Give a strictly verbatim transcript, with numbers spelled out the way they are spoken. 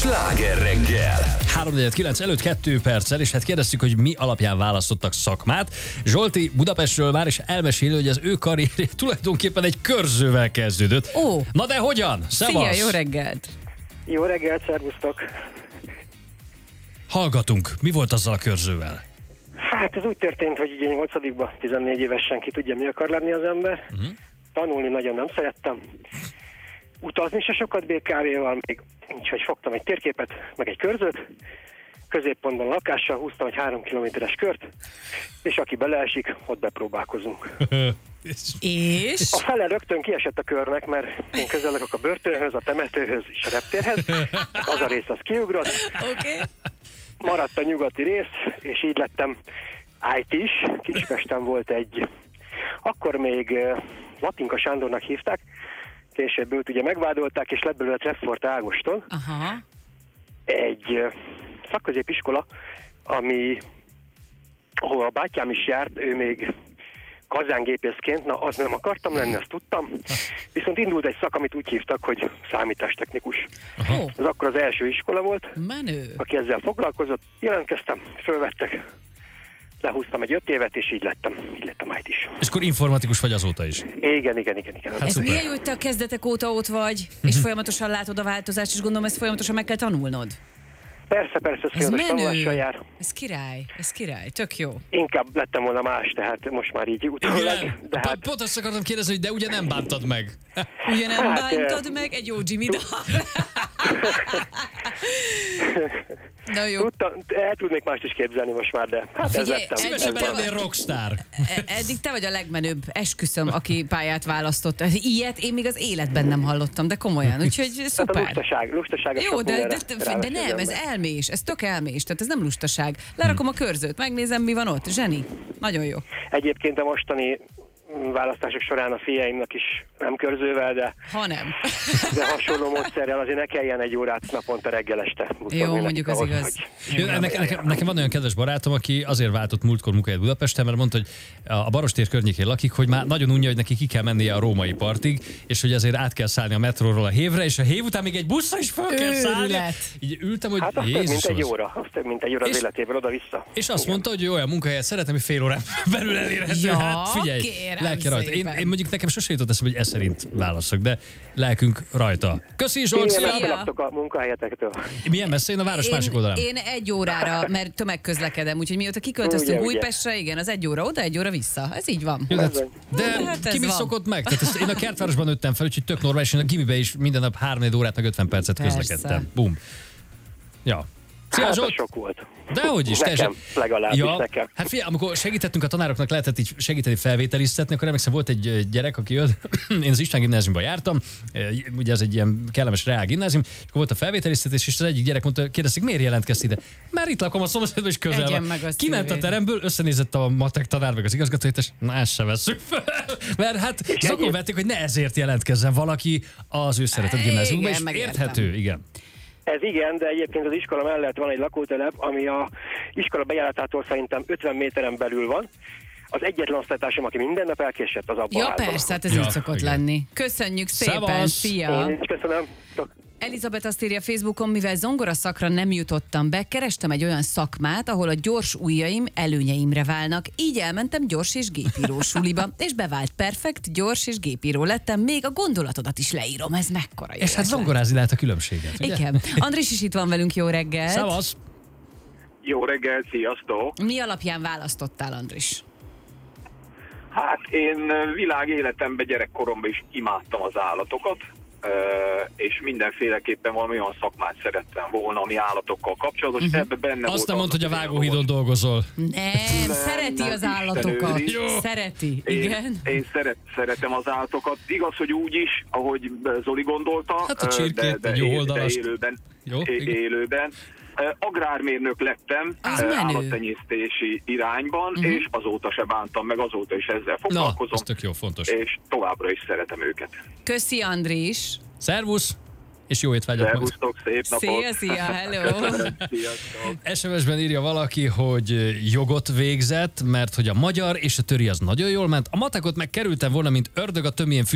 Sláger reggel! három negyvenkilenc előtt kettő perccel, és hát kérdeztük, hogy mi alapján választottak szakmát. Zsolti Budapestről már is elmeséli, hogy az ő karrierje tulajdonképpen egy körzővel kezdődött. Ó. Na de hogyan? Szevasz! Szia, jó reggelt! Jó reggelt, szervusztok! Hallgatunk. Mi volt azzal a körzővel? Hát ez úgy történt, hogy ugye nyolcadikban, tizennégy évesen ki tudja, mi akar lenni az ember. Uh-huh. Tanulni nagyon nem szerettem. Utazni se sokat bé ká véval, még úgyhogy fogtam egy térképet, meg egy körzőt. Középpontban lakással húztam egy három kilométeres kört, és aki beleesik, ott bepróbálkozunk. És? A fele rögtön kiesett a körnek, mert én közel lakok a börtönhöz, a temetőhöz és a reptérhez. Az a rész az kiugrott. Oké. Okay. Maradt a nyugati rész, és így lettem í té-s. Kispesten volt egy, akkor még Latinka Sándornak hívták, később őt ugye megvádolták, és lett belőle Treffort Ágoston. Aha. Egy szakközépiskola, ami, ahol a bátyám is járt, ő még kazángépészként, na az nem akartam lenni, azt tudtam. Viszont indult egy szak, amit úgy hívtak, hogy számítástechnikus. Aha. Ez akkor az első iskola volt, Menő. aki ezzel foglalkozott, jelentkeztem, fölvettek, lehúztam egy öt évet, és így lettem, így lettem í té-s. És akkor informatikus vagy azóta is. Igen, igen, igen, igen. Hát Ez szuper. milyen jó, hogy te a kezdetek óta ott vagy, és folyamatosan látod a változást, és gondolom, ezt folyamatosan meg kell tanulnod. Persze, persze, ez Ez folyamatos tanulással menő. jár. Ez király, ez király, tök jó. Inkább lettem volna más, tehát most már így utólag, Igen. de hát... Pont azt akartam kérdezni, hogy de ugye nem bántad meg. Ugye nem Hát, bántad meg egy jó Jimmy dal? Na jó. Tudtam, el tudnék mást is képzelni most már, de hát ez Figyelj, lettem. Szívesen Ez van. lennél rockstar. E- Eddig te vagy a legmenőbb, esküszöm, aki pályát választott. Ilyet én még az életben nem hallottam, de komolyan, úgyhogy Tehát a szuper. lustaság, lustaság a Jó, sok de, de, mindenre de, de ráveszi nem, az ez ember. elmés, ez tök elmés, tehát ez nem lustaság. Lerakom a körzőt, megnézem, mi van ott. Zseni, nagyon jó. Egyébként a mostani választások során a fiaimnak is nem körzővel, de, Ha nem. de hasonló módszerrel azért ne kelljen egy órát naponta reggel este. mutatni Jó, nekik mondjuk az ahhoz, igaz. hogy- Jó, nekem, nekem, nekem van olyan kedves barátom, aki azért váltott múltkor munkahelyet Budapesten, mert mondta, hogy a Barostér környékén lakik, hogy már nagyon unja, hogy neki ki kell mennie a római partig, és hogy ezért át kell szállni a metróról a Hévre, és a Hév után még egy buszra is fel kell szállni. Őrület. Így ültem, hogy Hát az több mint Jézusom. egy óra, az több mint egy óra az És- életéből oda-vissza. És azt mondta, hogy olyan munkahelyet szeretem, hogy fél órán belül elérhető. Ja, Hát figyelj, kérem lelke rajta. Én, szépen. én mondjuk nekem sose jutott eszembe, hogy ez szerint válaszok, de lelkünk rajta. Köszi, Zsolt! Igen, szia! elfeladtok a munkahelyetektől. Milyen messze? Én a város másik oldalán. Én, én egy órára, mert tömegközlekedem, úgyhogy mióta kiköltöztünk Ugye, ugye. Újpestre, igen, az egy óra oda, egy óra vissza. Ez így van. Jó, de, Ez de Hát ez ki mi van. szokott meg? Tehát ezt, én a kertvárosban nőttem fel, úgyhogy tök normális, én a gimibe is minden nap három órát, meg ötven percet Persze. közlekedtem. Bum. Ja. Szia, Hát az Zsolt! sok volt. Dehogy is, Nekem, teljesen. legalábbis Ja, nekem. hát figyelj, amikor segítettünk a tanároknak, lehetett így segíteni felvételiztetni, akkor emlékszem, volt egy ö, gyerek, aki jött, én az István gimnáziumban jártam, ö, ugye ez egy ilyen kellemes reál gimnázium, és akkor volt a felvételiztetés, és az egyik gyerek mondta, kérdezték, miért jelentkezsz ide? Mert itt lakom a szomszédban, és közel Egyen van. meg a Kiment a szívét. teremből, összenézett a matek tanár, meg az igazgató, és na, ezt se vesszük fel. Mert hát szokon egyéb- vették, hogy ne ezért jelentkezzen valaki az ő szeretett Igen, gimnáziumban, és megértem. érthető, igen. Ez igen, de egyébként az iskola mellett van egy lakótelep, ami a iskola bejáratától szerintem ötven méteren belül van. Az egyetlen osztálytársam, aki minden nap elkésett, az abban Ja, a házban. persze, hát ez Ja, így szokott igen. lenni. Köszönjük szépen, Szevasz! szia! Én is köszönöm. Elizabeth azt írja Facebookon, mivel zongora szakra nem jutottam be, kerestem egy olyan szakmát, ahol a gyors ujjaim előnyeimre válnak. Így elmentem gyors és gépíró suliba, és bevált perfekt, gyors és gépíró lettem, még a gondolatodat is leírom. Ez mekkora jó És hát ötlet. zongorázni lehet a különbséget, ugye? Igen. Andris is itt van velünk, jó reggelt. Szevasz! Jó reggel, sziasztok! Mi alapján választottál, Andris? Hát én világ életemben, gyerekkoromban is imádtam az állatokat, ö, és mindenféleképpen valami olyan szakmát szerettem volna, ami állatokkal kapcsolatos, uh-huh. ebben benne Azt volt nem az, mondta, hogy a én vágóhídon dolgozol. Nem, szereti nem, az Isten állatokat. őriz. Jó. Szereti, Én, igen. én szeret, szeretem az állatokat. Igaz, hogy úgy is, ahogy Zoli gondolta, Hát a ö, csirkét, de, egy de, jó é- de oldalast. élőben. Jó, é- igen. élőben. Ö, Agrármérnök lettem Az ö, menő. állattenyésztési irányban, Mhm. és azóta se bántam meg, azóta is ezzel Na, foglalkozom. ez tök jó, fontos. És továbbra is szeretem őket. Köszi, Andris. Szervusz, és jó étvágyat majd. Szervusztok, szép napot! Szia, szia, hello. Sziasztok! es em es-ben írja valaki, hogy jogot végzett, mert hogy a magyar és a töri az nagyon jól ment, a matekot meg kerültem volna, mint ördög a tömjén